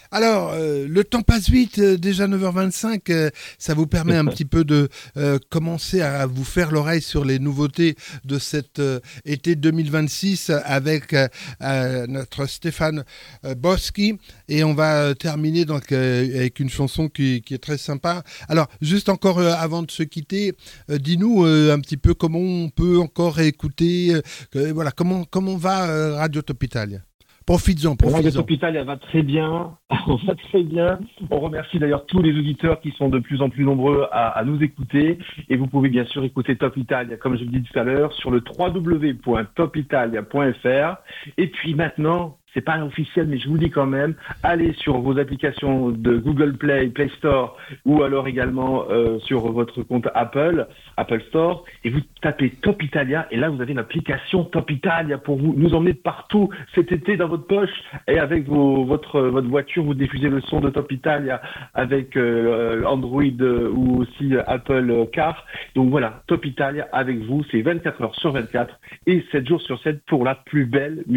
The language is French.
Alors, le temps passe vite, déjà 9h25, ça vous permet un petit peu de commencer à vous faire l'oreille sur les nouveautés de cet été 2026 avec notre Stéphane Boschi. Et on va terminer donc avec une chanson qui est très sympa. Alors, juste encore avant de se quitter, dis-nous un petit peu comment on peut encore écouter, voilà, comment va Radio Top Italia. Profites-en, Radio profites-en. Top Italia va très bien. On va très bien. On remercie d'ailleurs tous les auditeurs qui sont de plus en plus nombreux à nous écouter. Et vous pouvez bien sûr écouter Top Italia, comme je vous l'ai dit tout à l'heure, sur le www.topitalia.fr. Et puis maintenant, c'est pas officiel, mais je vous le dis quand même, allez sur vos applications de Google Play, Play Store, ou alors également sur votre compte Apple Store, et vous tapez Top Italia, et là vous avez une application Top Italia pour vous nous emmener partout cet été dans votre poche, et avec votre voiture, vous diffusez le son de Top Italia avec Android ou aussi Apple Car. Donc voilà, Top Italia avec vous, c'est 24 heures sur 24 et 7 jours sur 7 pour la plus belle